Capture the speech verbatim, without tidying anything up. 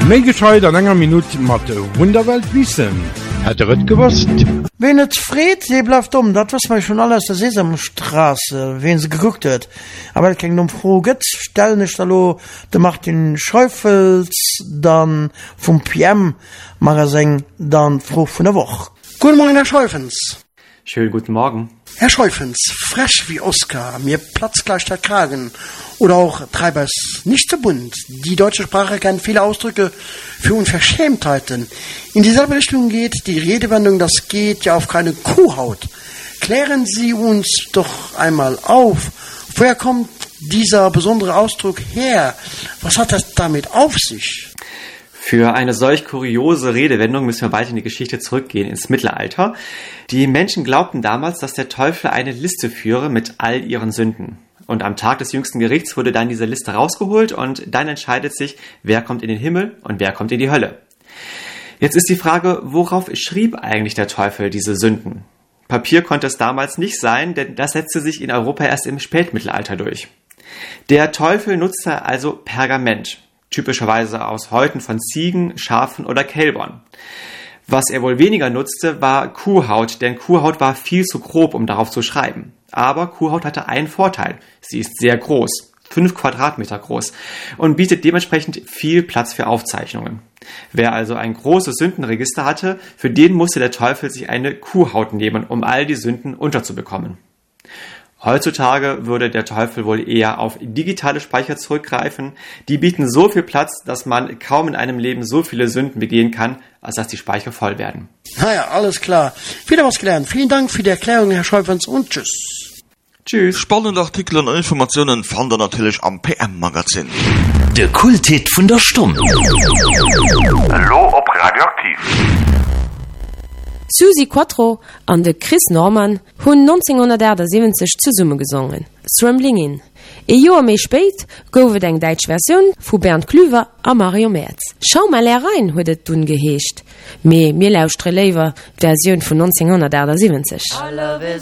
Mehr gescheit an einer Minute mit der Wunderwelt wissen. Hat er es gewusst? Wenn es friert, der bleibt um. Das weiß man schon alles der Sesamstraße, wen sie geguckt hat. Aber wenn es um Frau geht, stellen ich da lo, der macht den Schäufels, dann vom P M-Magazin, dann Frau von der Woche. Guten Morgen, Herr Schäufens. Schönen guten Morgen. Herr Schäufens, frisch wie Oskar, mir platzt gleich der Kragen. Oder auch Treibers nicht so bunt. Die deutsche Sprache kennt viele Ausdrücke für Unverschämtheiten. In dieselbe Richtung geht die Redewendung, das geht ja auf keine Kuhhaut. Klären Sie uns doch einmal auf, woher kommt dieser besondere Ausdruck her? Was hat das damit auf sich? Für eine solch kuriose Redewendung müssen wir weit in die Geschichte zurückgehen, ins Mittelalter. Die Menschen glaubten damals, dass der Teufel eine Liste führe mit all ihren Sünden. Und am Tag des jüngsten Gerichts wurde dann diese Liste rausgeholt und dann entscheidet sich, wer kommt in den Himmel und wer kommt in die Hölle. Jetzt ist die Frage, worauf schrieb eigentlich der Teufel diese Sünden? Papier konnte es damals nicht sein, denn das setzte sich in Europa erst im Spätmittelalter durch. Der Teufel nutzte also Pergament. Typischerweise aus Häuten von Ziegen, Schafen oder Kälbern. Was er wohl weniger nutzte, war Kuhhaut, denn Kuhhaut war viel zu grob, um darauf zu schreiben. Aber Kuhhaut hatte einen Vorteil. Sie ist sehr groß, fünf Quadratmeter groß, und bietet dementsprechend viel Platz für Aufzeichnungen. Wer also ein großes Sündenregister hatte, für den musste der Teufel sich eine Kuhhaut nehmen, um all die Sünden unterzubekommen. Heutzutage würde der Teufel wohl eher auf digitale Speicher zurückgreifen. Die bieten so viel Platz, dass man kaum in einem Leben so viele Sünden begehen kann, als dass die Speicher voll werden. Naja, alles klar. Wieder was gelernt. Vielen Dank für die Erklärung, Herr Schäufens, und tschüss. Tschüss. Spannende Artikel und Informationen fand ihr natürlich am P M-Magazin. Der Kulthit von der Stunde. Hallo ob Radioaktiv. Susi Quattro an de Chris Norman hunn neunzehnhundertsiebzig zusumme gesungen. Strumblingin. E Joer méi spéit goufet eng Deitsch Version vu Bernd Klüver a Mario Merz. Schau mal herein, huet et dun geheescht. Me mir lauschtre Leiwer Version vun neunzehnhundertsiebzig.